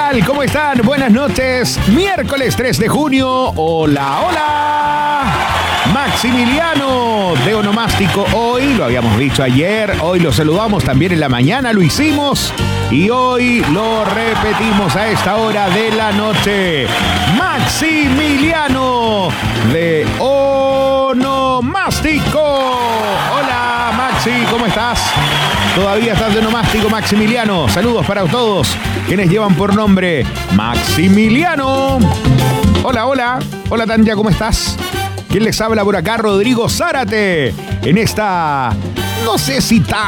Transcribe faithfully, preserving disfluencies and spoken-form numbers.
tal? ¿Cómo están? Buenas noches. Miércoles tres de junio. Hola, hola. Maximiliano de Onomástico hoy, lo habíamos dicho ayer, hoy lo saludamos también en la mañana, lo hicimos y hoy lo repetimos a esta hora de la noche. Maximiliano de Onomástico. Hola Maxi, ¿cómo estás? Todavía estás de Onomástico, Maximiliano. Saludos para todos quienes llevan por nombre Maximiliano. Hola, hola. Hola Tanya, ¿cómo estás? ¿Quién les habla por acá? Rodrigo Zárate. En esta, no sé si